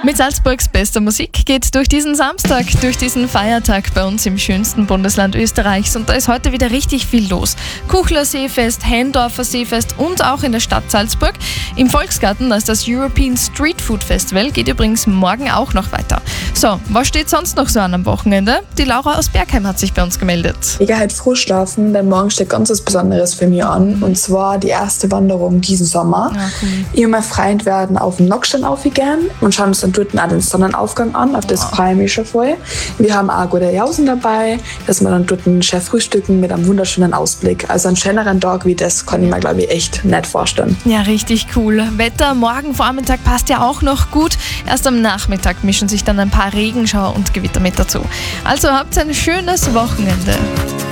Mit Salzburgs bester Musik geht durch diesen Samstag, durch diesen Feiertag bei uns im schönsten Bundesland Österreichs. Und da ist heute wieder richtig viel los. Kuchler Seefest, Hendorfer Seefest und auch in der Stadt Salzburg. Im Volksgarten, da ist das European Street Food Festival, geht übrigens morgen auch noch weiter. So, was steht sonst noch so an am Wochenende? Die Laura aus Bergheim hat sich bei uns gemeldet. Ich gehe halt früh schlafen, denn morgen steht ganz was Besonderes für mich an. Und zwar die erste Wanderung diesen Sommer. Ja, cool. Ich und mein Freund werden auf den Nockstein aufgehen und schauen uns dann dort auch den Sonnenaufgang an. Auf das freue ich mich schon voll. Wir haben auch gute Jausen dabei, dass wir dann dort ein schön frühstücken mit einem wunderschönen Ausblick. Also einen schöneren Tag wie das kann ich mir, glaube ich, echt nicht vorstellen. Ja, richtig cool. Wetter morgen Vormittag passt ja auch noch gut. Erst am Nachmittag mischen sich dann ein paar Regenschauer und Gewitter mit dazu. Also habt ein schönes Wochenende.